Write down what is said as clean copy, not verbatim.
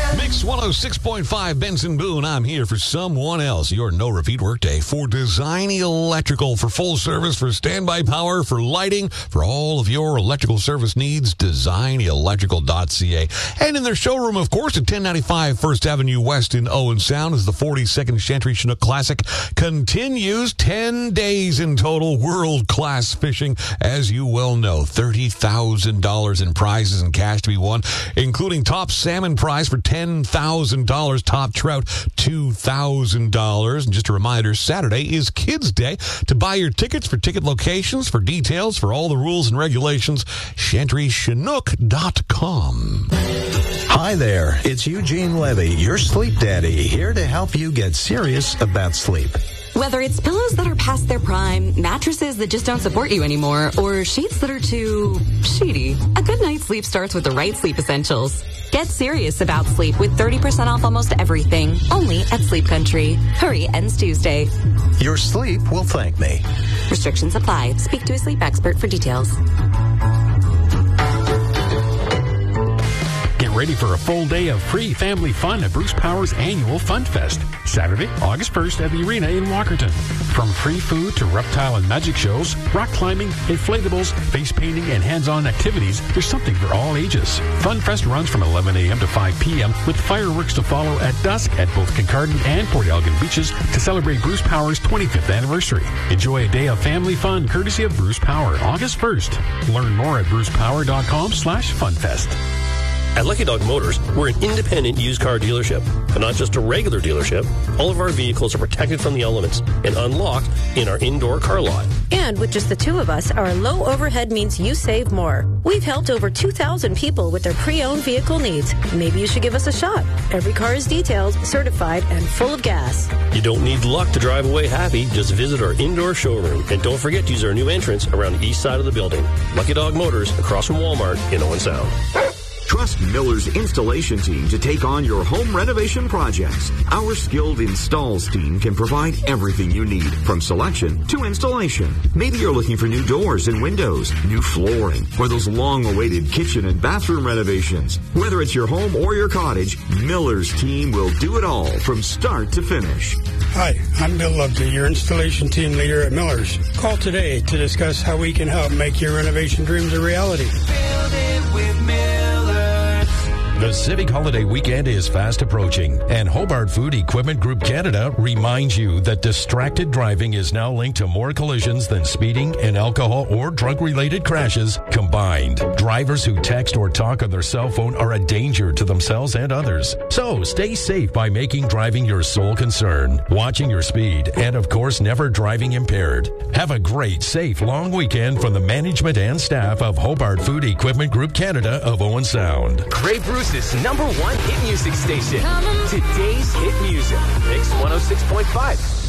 Mix 106.5 Benson Boone. I'm here for someone else. Your no repeat workday for Design Electrical, for full service, for standby power, for lighting, for all of your electrical service needs. DesignElectrical.ca. And in their showroom, of course, at 1095 First Avenue West in Owen Sound, as the 42nd Chantry Chinook Classic continues. 10 days in total. World-class fishing, as you well know. $30,000 in prizes and cash to be won, including top salmon prize for $10,000, top trout $2,000. And just a reminder, Saturday is Kids Day. To buy your tickets for ticket locations, for details, for all the rules and regulations, ChantryChinook.com. Hi there, it's Eugene Levy, your sleep daddy, here to help you get serious about sleep. Whether it's pillows that are past their prime, mattresses that just don't support you anymore, or sheets that are too sheety, a good night's sleep starts with the right sleep essentials. Get serious about sleep with 30% off almost everything, only at Sleep Country. Hurry, ends Tuesday. Your sleep will thank me. Restrictions apply. Speak to a sleep expert for details. Get ready for a full day of free family fun at Bruce Power's annual Fun Fest, Saturday, August 1st at the Arena in Walkerton. From free food to reptile and magic shows, rock climbing, inflatables, face painting, and hands-on activities, there's something for all ages. Fun Fest runs from 11 a.m. to 5 p.m. with fireworks to follow at dusk at both Kincardine and Port Elgin beaches to celebrate Bruce Power's 25th anniversary. Enjoy a day of family fun courtesy of Bruce Power, August 1st. Learn more at brucepower.com/funfest. At Lucky Dog Motors, we're an independent used car dealership, but not just a regular dealership. All of our vehicles are protected from the elements and unlocked in our indoor car lot. And with just the two of us, our low overhead means you save more. We've helped over 2,000 people with their pre-owned vehicle needs. Maybe you should give us a shot. Every car is detailed, certified, and full of gas. You don't need luck to drive away happy. Just visit our indoor showroom. And don't forget to use our new entrance around the east side of the building. Lucky Dog Motors, across from Walmart in Owen Sound. Trust Miller's installation team to take on your home renovation projects. Our skilled installs team can provide everything you need, from selection to installation. Maybe you're looking for new doors and windows, new flooring, or those long-awaited kitchen and bathroom renovations. Whether it's your home or your cottage, Miller's team will do it all from start to finish. Hi, I'm Bill Loveday, your installation team leader at Miller's. Call today to discuss how we can help make your renovation dreams a reality. Build it with Miller's. The Civic Holiday Weekend is fast approaching, and Hobart Food Equipment Group Canada reminds you that distracted driving is now linked to more collisions than speeding and alcohol or drug-related crashes combined. Drivers who text or talk on their cell phone are a danger to themselves and others. So stay safe by making driving your sole concern, watching your speed, and of course never driving impaired. Have a great, safe, long weekend from the management and staff of Hobart Food Equipment Group Canada of Owen Sound. Grey Bruce's #1 hit music station. Today's hit music. Mix 106.5.